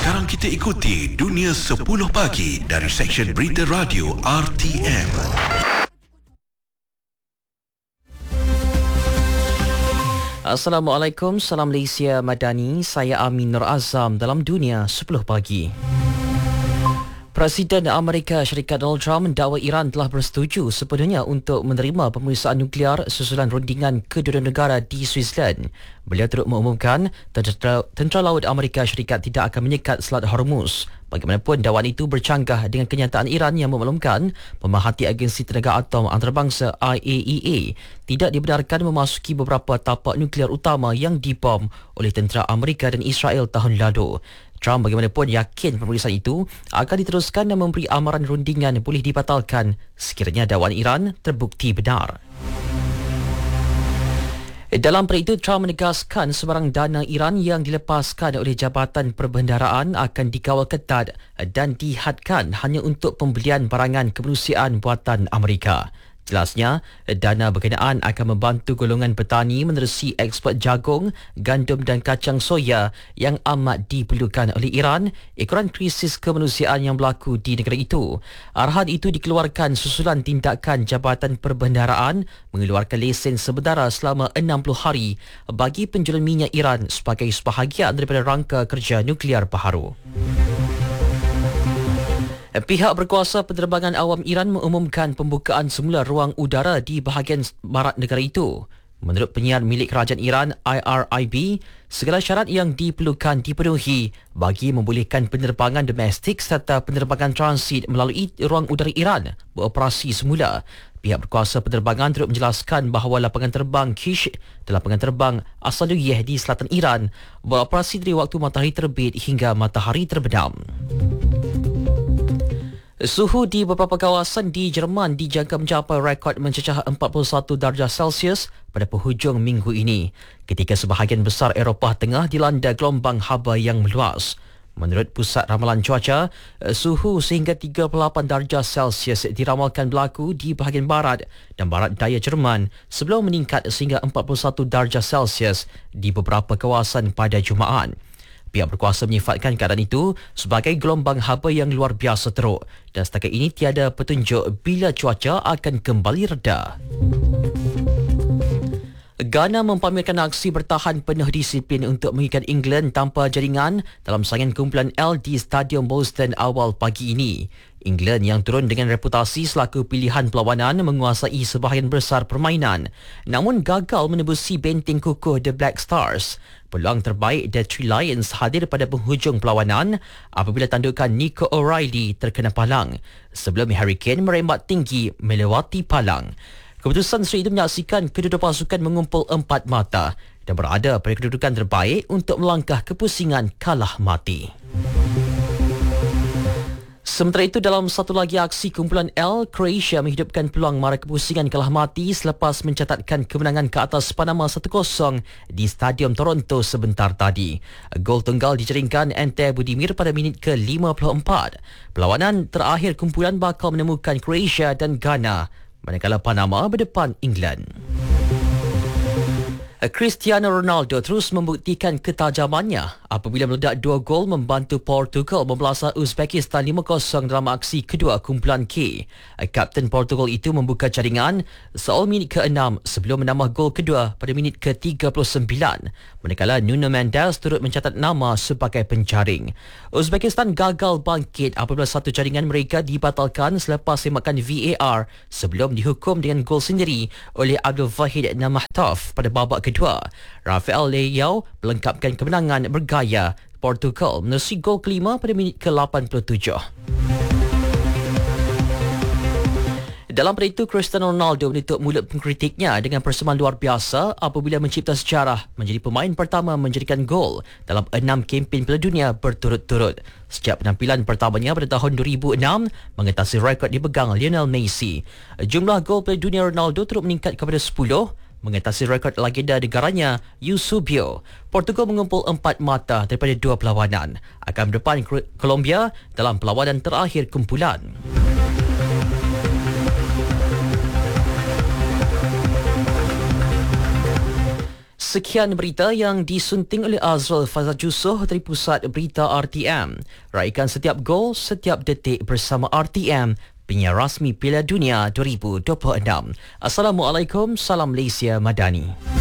Sekarang kita ikuti Dunia 10 Pagi dari seksyen Berita Radio RTM. Assalamualaikum, salam Malaysia Madani. Saya Amin Nur Azam dalam Dunia 10 Pagi. Presiden Amerika Syarikat Donald Trump mendakwa Iran telah bersetuju sepenuhnya untuk menerima pemeriksaan nuklear susulan rundingan kedua negara di Switzerland. Beliau turut mengumumkan Tentera Laut Amerika Syarikat tidak akan menyekat Selat Hormuz. Bagaimanapun, dakwaan itu bercanggah dengan kenyataan Iran yang memaklumkan pemerhati Agensi Tenaga Atom Antarabangsa IAEA tidak dibenarkan memasuki beberapa tapak nuklear utama yang dibom oleh tentera Amerika dan Israel tahun lalu. Trump bagaimanapun yakin pemeriksaan itu akan diteruskan dan memberi amaran rundingan boleh dibatalkan sekiranya dakwaan Iran terbukti benar. Dalam perkara itu, Trump menegaskan sebarang dana Iran yang dilepaskan oleh Jabatan Perbendaharaan akan dikawal ketat dan dihadkan hanya untuk pembelian barangan kemanusiaan buatan Amerika. Jelasnya, dana berkenaan akan membantu golongan petani menerusi eksport jagung, gandum dan kacang soya yang amat diperlukan oleh Iran ekoran krisis kemanusiaan yang berlaku di negara itu. Arahan itu dikeluarkan susulan tindakan Jabatan Perbendaharaan mengeluarkan lesen sementara selama 60 hari bagi penjualan minyak Iran sebagai sebahagian daripada rangka kerja nuklear baharu. Pihak berkuasa penerbangan awam Iran mengumumkan pembukaan semula ruang udara di bahagian barat negara itu. Menurut penyiar milik kerajaan Iran IRIB, segala syarat yang diperlukan dipenuhi bagi membolehkan penerbangan domestik serta penerbangan transit melalui ruang udara Iran beroperasi semula. Pihak berkuasa penerbangan turut menjelaskan bahawa lapangan terbang Kish dan lapangan terbang Asaluyeh di selatan Iran beroperasi dari waktu matahari terbit hingga matahari terbenam. Suhu di beberapa kawasan di Jerman dijangka mencapai rekod mencecah 41 darjah Celsius pada penghujung minggu ini, ketika sebahagian besar Eropah Tengah dilanda gelombang haba yang meluas. Menurut Pusat Ramalan Cuaca, suhu sehingga 38 darjah Celsius diramalkan berlaku di bahagian barat dan barat daya Jerman sebelum meningkat sehingga 41 darjah Celsius di beberapa kawasan pada Jumaat. Pihak berkuasa menyifatkan keadaan itu sebagai gelombang haba yang luar biasa teruk dan setakat ini tiada petunjuk bila cuaca akan kembali reda. Ghana mempamerkan aksi bertahan penuh disiplin untuk mengikat England tanpa jaringan dalam saingan kumpulan L di Stadium Boston awal pagi ini. England yang turun dengan reputasi selaku pilihan perlawanan menguasai sebahagian besar permainan, namun gagal menembusi benteng kukuh The Black Stars. Peluang terbaik The Three Lions hadir pada penghujung perlawanan apabila tandukan Nico O'Reilly terkena palang sebelum Harry Kane merembat tinggi melewati palang. Keputusan seri itu menyaksikan kedua-dua pasukan mengumpul empat mata dan berada pada kedudukan terbaik untuk melangkah ke pusingan kalah mati. Sementara itu, dalam satu lagi aksi kumpulan L, Croatia menghidupkan peluang mara kepusingan kalah mati selepas mencatatkan kemenangan ke atas Panama 1-0 di Stadium Toronto sebentar tadi. Gol tunggal dijaringkan Ante Budimir pada minit ke-54. Perlawanan terakhir kumpulan bakal menemukan Croatia dan Ghana, manakala Panama berdepan England. Cristiano Ronaldo terus membuktikan ketajamannya apabila meledak 2 gol membantu Portugal membelasah Uzbekistan 5-0 dalam aksi kedua kumpulan K. Kapten Portugal itu membuka jaringan seawal minit ke-6 sebelum menambah gol kedua pada minit ke-39, manakala Nuno Mendes turut mencatat nama sebagai penjaring. Uzbekistan gagal bangkit apabila satu jaringan mereka dibatalkan selepas semakan VAR sebelum dihukum dengan gol sendiri oleh Abdul Wahid Namahtov pada babak kedua. Rafael Leao melengkapkan kemenangan bergaya Portugal menerusi gol kelima pada minit ke-87. Dalam perkara itu, Cristiano Ronaldo menutup mulut pengkritiknya dengan persembahan luar biasa apabila mencipta sejarah menjadi pemain pertama menjadikan gol dalam 6 kempen Piala Dunia berturut-turut. Sejak penampilan pertamanya pada tahun 2006 mengatasi rekod dipegang Lionel Messi. Jumlah gol Piala Dunia Ronaldo turut meningkat kepada 10, mengatasi rekod legenda negaranya Eusebio. Portugal mengumpul 4 mata daripada 2 perlawanan, akan berdepan Colombia dalam perlawanan terakhir kumpulan. Sekian berita yang disunting oleh Azrul Fazal Jusoh dari Pusat Berita RTM. Raikan setiap gol, setiap detik bersama RTM, penyiar rasmi Piala Dunia 2026. Assalamualaikum, salam Malaysia Madani.